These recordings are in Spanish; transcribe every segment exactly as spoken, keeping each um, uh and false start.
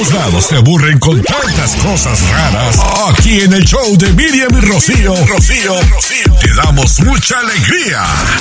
todos lados se aburren con tantas cosas raras. Aquí en el show de Miriam y Rocío, Rocío, Rocío, te damos mucha alegría.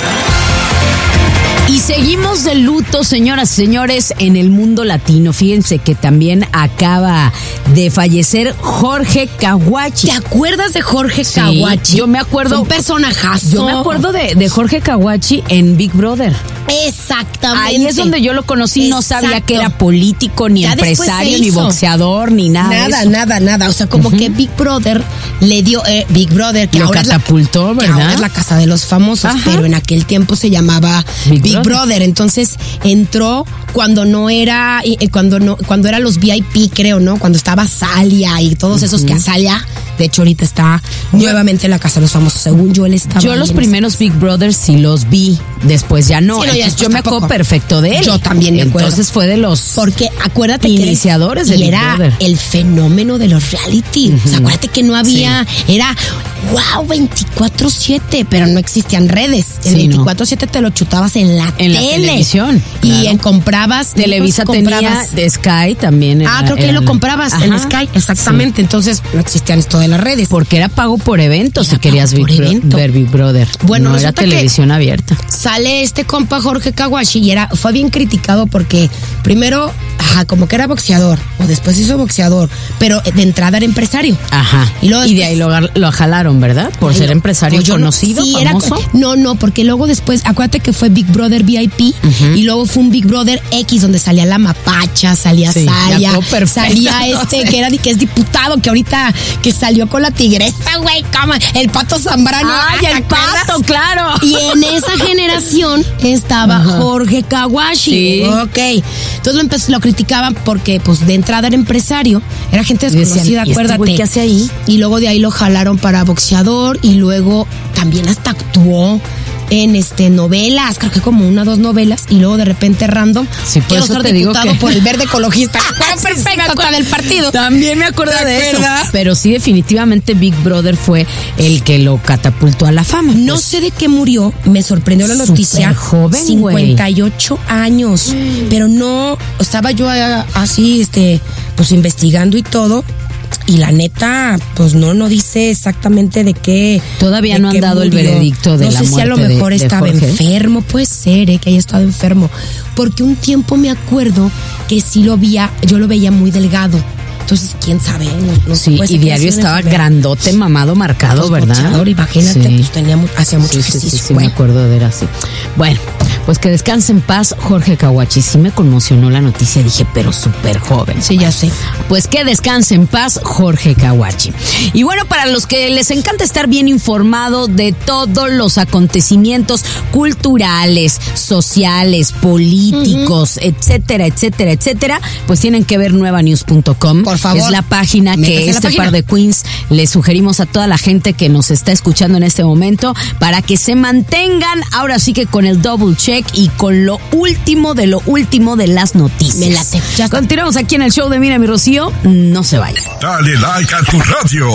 Y seguimos de luto, señoras y señores, en el mundo latino. Fíjense que también acaba de fallecer Jorge Kawachi. ¿Te acuerdas de Jorge Sí, Kawachi? yo me acuerdo. Un personajazo. Yo me acuerdo de, de Jorge Kawachi en Big Brother. Exactamente. Ahí es donde yo lo conocí. No Exacto. sabía que era político, ni Ya empresario, después se ni hizo. boxeador, ni nada. de Nada, eso. nada, nada. O sea, como Ujú. que Big Brother le dio. Eh, Big Brother, que Lo ahora, catapultó, es la, que ¿verdad? ahora es la casa de los famosos, Ajá. pero en aquel tiempo se llamaba Big Big, Brother. Brother. Entonces entró cuando no era. eh, Cuando no cuando era los V I P, creo, ¿no? Cuando estaba Salia y todos esos que a Salia. De hecho, ahorita está nuevamente en la casa de los famosos. Según yo, él estaba. Yo ahí los en primeros Big Brothers sí los vi, después ya no. Sí, no, ya Entonces, después yo me acuerdo tampoco. perfecto de él. Yo también me acuerdo. Entonces fue de los Porque acuérdate que iniciadores eres- de y Big era Brother. el fenómeno de los reality. O sea, acuérdate que no había, era wow, veinticuatro siete, pero no existían redes. El Sí, veinticuatro siete te lo chutabas en la En la tele. televisión, Y claro. en- comprabas. Televisa ¿no? tenía, comprabas- de Sky también. Era, Ah, creo que ahí era- lo comprabas en Ajá. Sky, exactamente. Entonces no existían esto de las redes. Porque era pago por evento Era si querías pago Big por Bro- evento. ver Big Brother. Bueno, no era resulta que- televisión abierta. Sale este compa Jorge Kawachi y era, fue bien criticado porque primero, ajá, como que era boxeador, o después hizo boxeador, pero de entrada era empresario. Ajá. Y luego de después- ahí lo, lo jalaron, ¿verdad? Por Ay, ser no, empresario pues yo no- conocido, sí, era- famoso. no, no, porque luego después, acuérdate que fue Big Brother V I P y luego fue un Big Brother X donde salía la mapacha, salía Sí, Salia, ya todo perfecto, salía no este sé. que era que es diputado, que ahorita que salió con la tigresa, güey, cama, el Pato Zambrano. ¡Ay, ¿te el acuerdas? Pato, claro! Y en esa generación estaba Ajá. Jorge Kawachi. Sí. Ok. Entonces lo, empezó, lo criticaban porque, pues, de entrada era empresario, era gente Y decían, desconocida, ¿y este acuérdate. güey qué hace ahí? Y luego de ahí lo jalaron para boxeador y luego también hasta actuó en este novelas, creo que como una o dos novelas, y luego de repente random Sí, por quiero eso ser te digo diputado que- por el verde ecologista. Me acuerdo Sí, sí, me perfecto acuerdo. hasta del partido. También me acuerdo ¿Te de eso. acuerdas? Pero sí, definitivamente Big Brother fue el que lo catapultó a la fama. No Pues, sé de qué murió, me sorprendió la noticia. Súper joven, güey. cincuenta y ocho años. Pero no, estaba yo ah, así, este, pues investigando y todo. Y la neta, pues no, no dice exactamente de qué. Todavía de no han qué dado el murió. veredicto de no la sé si a lo muerte de- mejor de estaba Jorge. enfermo, puede ser, eh, que haya estado enfermo. Porque un tiempo me acuerdo que sí lo veía, yo lo veía muy delgado. Entonces, quién sabe, no, no Sí, puede ser y que diario haya sido estaba enfermedad. grandote, mamado, marcado, Pues, ¿verdad? boxeador, imagínate, Sí. pues tenía mu- hacía mucho Sí, sí, sí, ejercicio, sí, me güey. acuerdo de él así. Bueno, pues que descanse en paz Jorge Kawachi. Sí me conmocionó la noticia, dije, pero súper joven. Sí, ya sé. Pues que descanse en paz Jorge Kawachi. Y bueno, para los que les encanta estar bien informado de todos los acontecimientos culturales, sociales, políticos, etcétera, etcétera, etcétera, pues tienen que ver nueva news punto com. Por favor, Es la página métase que a la este página. par de queens le sugerimos a toda la gente que nos está escuchando en este momento para que se mantengan ahora sí que con el double check y con lo último de lo último de las noticias. Me late. Ya está. Continuamos aquí en el show de Mira mi Rocío. No se vayan. Dale like a tu radio.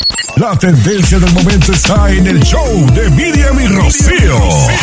La tendencia del momento está en el show de Miriam y Rocío.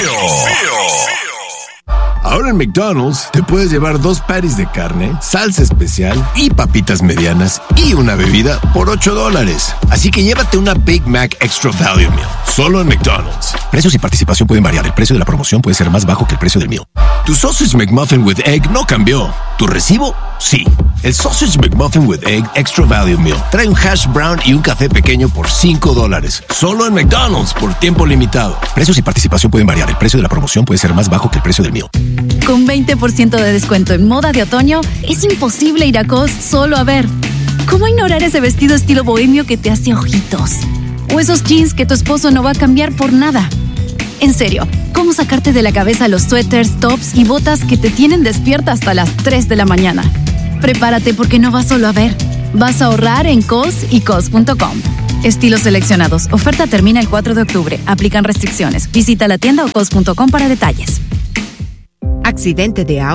Ahora en McDonald's te puedes llevar dos patties de carne, salsa especial y papitas medianas y una bebida por ocho dólares. Así que llévate una Big Mac Extra Value Meal, solo en McDonald's. Precios y participación pueden variar. El precio de la promoción puede ser más bajo que el precio del meal. Tu Sausage McMuffin with Egg no cambió. ¿Tu recibo? Sí. El Sausage McMuffin with Egg Extra Value Meal trae un hash brown y un café pequeño por cinco dólares. Solo en McDonald's por tiempo limitado. Precios y participación pueden variar. El precio de la promoción puede ser más bajo que el precio del meal. Con veinte por ciento de descuento en moda de otoño, es imposible ir a Cos solo a ver. ¿Cómo ignorar ese vestido estilo bohemio que te hace ojitos? O esos jeans que tu esposo no va a cambiar por nada. En serio, ¿cómo sacarte de la cabeza los suéteres, tops y botas que te tienen despierta hasta las tres de la mañana? Prepárate porque no vas solo a ver. Vas a ahorrar en Cos y Cos punto com. Estilos seleccionados. Oferta termina el cuatro de octubre. Aplican restricciones. Visita la tienda o cos punto com para detalles. Accidente de auto,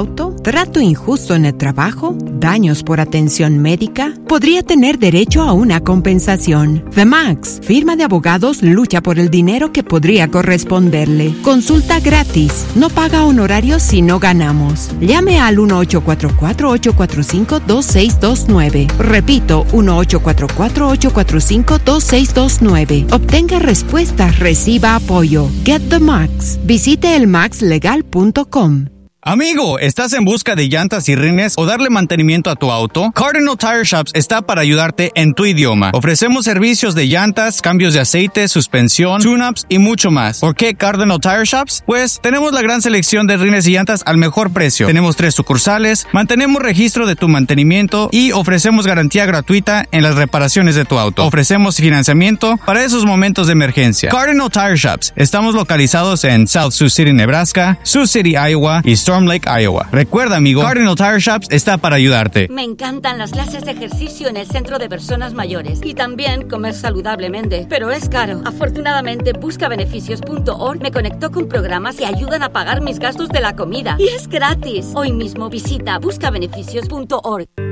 trato injusto en el trabajo, daños por atención médica, podría tener derecho a una compensación. The Max, firma de abogados, lucha por el dinero que podría corresponderle. Consulta gratis. No paga honorarios si no ganamos. Llame al uno ocho cuatro cuatro, ocho cuatro cinco, dos seis dos nueve. Repito, uno ocho cuatro cuatro, ocho cuatro cinco, dos seis dos nueve. Obtenga respuestas, reciba apoyo. Get the Max. Visite el max legal punto com. Amigo, ¿estás en busca de llantas y rines o darle mantenimiento a tu auto? Cardinal Tire Shops está para ayudarte en tu idioma. Ofrecemos servicios de llantas, cambios de aceite, suspensión, tune-ups y mucho más. ¿Por qué Cardinal Tire Shops? Pues tenemos la gran selección de rines y llantas al mejor precio. Tenemos tres sucursales, mantenemos registro de tu mantenimiento y ofrecemos garantía gratuita en las reparaciones de tu auto. Ofrecemos financiamiento para esos momentos de emergencia. Cardinal Tire Shops. Estamos localizados en South Sioux City, Nebraska, Sioux City, Iowa y Storm Lake, Iowa. Recuerda, amigo, Cardinal Tire Shops está para ayudarte. Me encantan las clases de ejercicio en el centro de personas mayores y también comer saludablemente, pero es caro. Afortunadamente, busca beneficios punto org me conectó con programas que ayudan a pagar mis gastos de la comida y es gratis. Hoy mismo visita busca beneficios punto org.